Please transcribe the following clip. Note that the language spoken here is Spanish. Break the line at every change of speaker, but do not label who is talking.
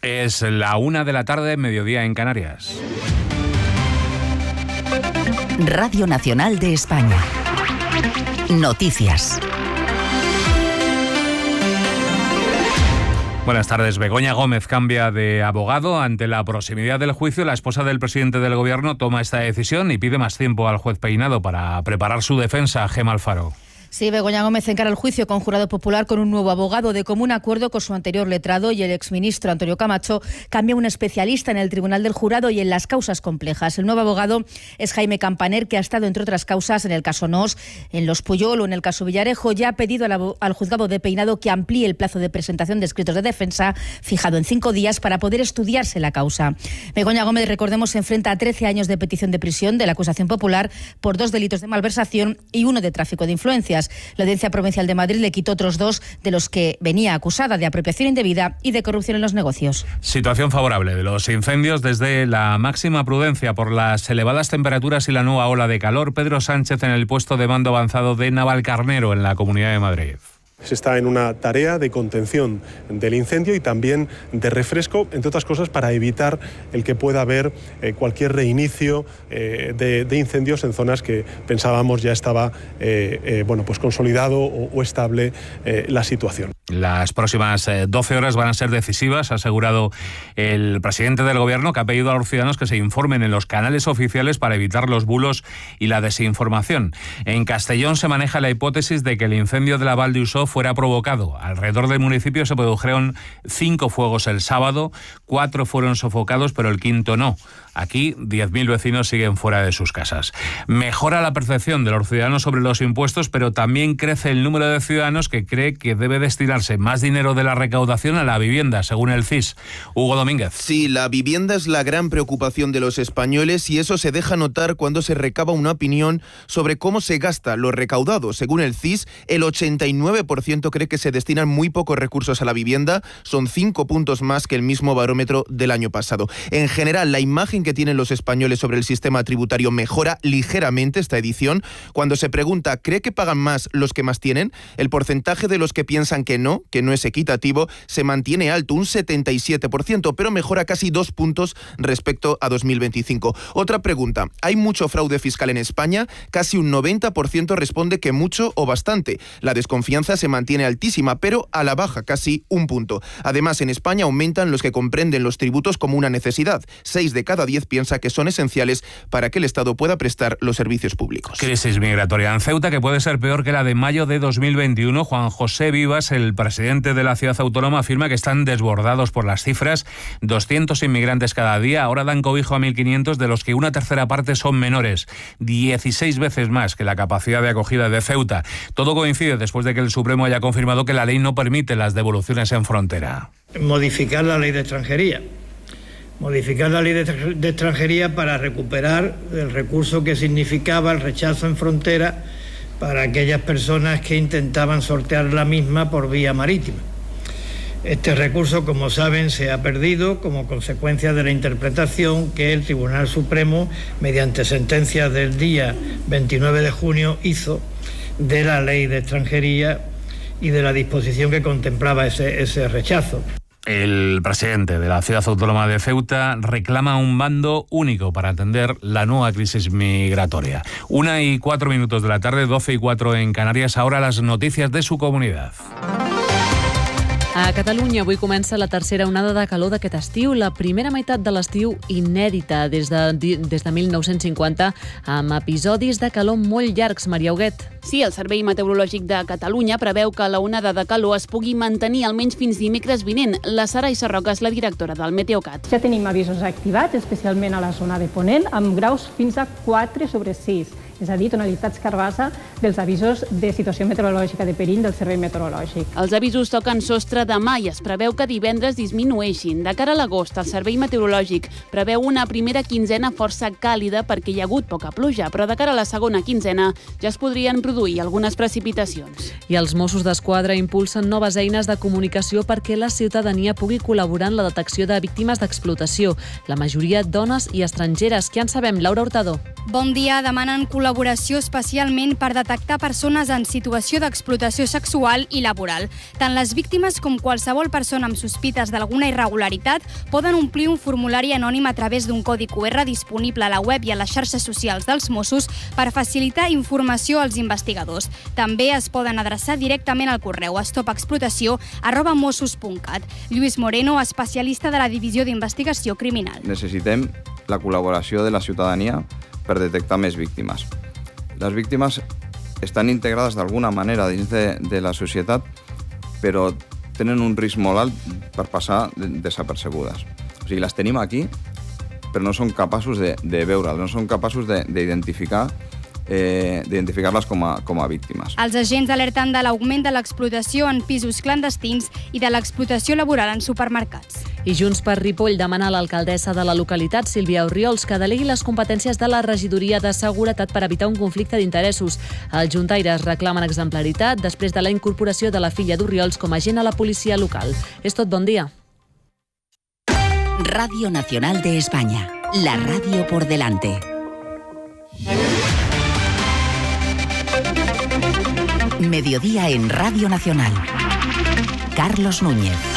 Es la 1:00 p.m, mediodía en Canarias.
Radio Nacional de España. Noticias.
Buenas tardes. Begoña Gómez cambia de abogado. Ante la proximidad del juicio, la esposa del presidente del Gobierno toma esta decisión y pide más tiempo al juez Peinado para preparar su defensa. Gemma Alfaro.
Sí, Begoña Gómez encara el juicio con jurado popular con un nuevo abogado. De común acuerdo con su anterior letrado y el exministro Antonio Camacho, cambia un especialista en el Tribunal del Jurado y en las causas complejas. El nuevo abogado es Jaime Campaner, que ha estado, entre otras causas, en el caso Nos, en Los Puyol o en el caso Villarejo. Ya ha pedido al juzgado de Peinado que amplíe el plazo de presentación de escritos de defensa, fijado en 5 días, para poder estudiarse la causa. Begoña Gómez, recordemos, se enfrenta a 13 años de petición de prisión de la acusación popular por 2 delitos de malversación y 1 de tráfico de influencias. La Audiencia Provincial de Madrid le quitó otros 2 de los que venía acusada, de apropiación indebida y de corrupción en los negocios.
Situación favorable de los incendios desde la máxima prudencia por las elevadas temperaturas y la nueva ola de calor. Pedro Sánchez en el puesto de mando avanzado de Navalcarnero, en la Comunidad de Madrid.
Se está en una tarea de contención del incendio y también de refresco, entre otras cosas, para evitar el que pueda haber cualquier reinicio de incendios en zonas que pensábamos ya estaba consolidado o estable la situación.
Las próximas 12 horas van a ser decisivas, ha asegurado el presidente del Gobierno, que ha pedido a los ciudadanos que se informen en los canales oficiales para evitar los bulos y la desinformación. En Castellón se maneja la hipótesis de que el incendio de la Val d'Usó fuera provocado. Alrededor del municipio se produjeron 5 fuegos el sábado, 4 fueron sofocados, pero el 5.º no. Aquí 10.000 vecinos siguen fuera de sus casas. Mejora la percepción de los ciudadanos sobre los impuestos, pero también crece el número de ciudadanos que cree que debe destinarse más dinero de la recaudación a la vivienda, según el CIS. Hugo Domínguez.
Sí, la vivienda es la gran preocupación de los españoles y eso se deja notar cuando se recaba una opinión sobre cómo se gasta lo recaudado. Según el CIS, el 89% cree que se destinan muy pocos recursos a la vivienda. Son 5 puntos más que el mismo barómetro del año pasado. En general, la imagen que tienen los españoles sobre el sistema tributario mejora ligeramente esta edición. Cuando se pregunta, ¿cree que pagan más los que más tienen? El porcentaje de los que piensan que no es equitativo, se mantiene alto, un 77%, pero mejora casi 2 puntos respecto a 2025. Otra pregunta, ¿hay mucho fraude fiscal en España? Casi un 90% responde que mucho o bastante. La desconfianza se mantiene altísima, pero a la baja, casi 1 punto. Además, en España aumentan los que comprenden los tributos como una necesidad. 6 de cada 10 piensa que son esenciales para que el Estado pueda prestar los servicios públicos.
Crisis migratoria en Ceuta que puede ser peor que la de mayo de 2021. Juan José Vivas, el presidente de la ciudad autónoma, afirma que están desbordados por las cifras. 200 inmigrantes cada día, ahora dan cobijo a 1.500, de los que una tercera parte son menores. 16 veces más que la capacidad de acogida de Ceuta. Todo coincide después de que el Supremo haya confirmado que la ley no permite las devoluciones en frontera.
Modificar la ley de extranjería. Modificar la ley de extranjería para recuperar el recurso que significaba el rechazo en frontera para aquellas personas que intentaban sortear la misma por vía marítima. Este recurso, como saben, se ha perdido como consecuencia de la interpretación que el Tribunal Supremo, mediante sentencia del día 29 de junio, hizo de la ley de extranjería y de la disposición que contemplaba ese rechazo.
El presidente de la ciudad autónoma de Ceuta reclama un bando único para atender la nueva crisis migratoria. 1:04 de la tarde, 12:04 en Canarias. Ahora las noticias de su comunidad.
A Catalunya avui comença la tercera onada de calor d'aquest estiu, la primera meitat de l'estiu inèdita des de 1950, amb episodis de calor molt llargs. Maria Huguet.
Sí, el Servei Meteorològic de Catalunya preveu que la onada de calor es pugui mantenir almenys fins dimecres vinent. La Sara Issarroca és la directora del Meteocat.
Ja tenim avisos activats, especialment a la zona de Ponent, amb graus fins a 4/6. És a dir, tonalitats carbassa dels avisos de situació meteorològica de perill del Servei Meteorològic.
Els avisos toquen sostre demà i es preveu que divendres disminueixin. De cara a l'agost, el Servei Meteorològic preveu una primera quinzena força càlida perquè hi ha hagut poca pluja, però de cara a la segona quinzena ja es podrien produir algunes precipitacions.
I els Mossos d'Esquadra impulsen noves eines de comunicació perquè la ciutadania pugui col·laborar en la detecció de víctimes d'explotació, la majoria dones i estrangeres. Què en sabem, Laura Hurtado?
Bon dia. Demanen col·laboració especialment per detectar persones en situació d'explotació sexual i laboral. Tant les víctimes com qualsevol persona amb sospites d'alguna irregularitat poden omplir un formulari anònim a través d'un codi QR disponible a la web i a les xarxes socials dels Mossos per facilitar informació als investigadors. També es poden adreçar directament al correu stopexplotació@mossos.cat. Lluís Moreno, especialista de la Divisió d'Investigació Criminal.
Necessitem la col·laboració de la ciutadania per detectar més víctimes. Les víctimes estan integrades d'alguna manera dins de la societat, però tenen un risc molt alt per passar desapercebudes. O sigui, les tenim aquí, però no són capaços de veure'ls, no són capaços d'identificar-les com a víctimes.
Els agents alerten de l'augment de l'explotació en pisos clandestins i de l'explotació laboral en supermercats.
I Junts per Ripoll demana a l'alcaldessa de la localitat, Sílvia Orriols, que delegui les competències de la regidoria de seguretat per evitar un conflicte d'interessos. Els juntaires reclamen exemplaritat després de la incorporació de la filla d'Orriols com a agent a la policia local. És tot, bon dia.
Radio Nacional de España, la radio por delante. Mediodía en Radio Nacional. Carlos Núñez.